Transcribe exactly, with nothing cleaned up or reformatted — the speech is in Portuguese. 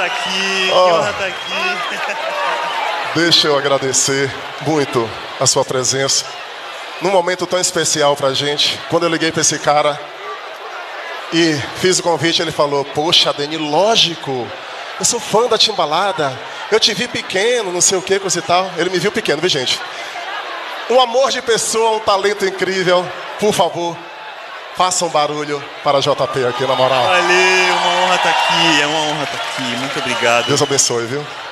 estar aqui, oh, que honra estar aqui. Deixa eu agradecer muito a sua presença. Num momento tão especial pra gente, quando eu liguei pra esse cara e fiz o convite, ele falou, poxa, Deni, lógico, eu sou fã da Timbalada, eu te vi pequeno, não sei o que, coisa e tal. Ele me viu pequeno, viu, gente? Um amor de pessoa, um talento incrível. Por favor, faça um barulho para J P aqui, na moral. Valeu, uma honra estar aqui, é uma honra estar aqui. Muito obrigado. Deus abençoe, viu?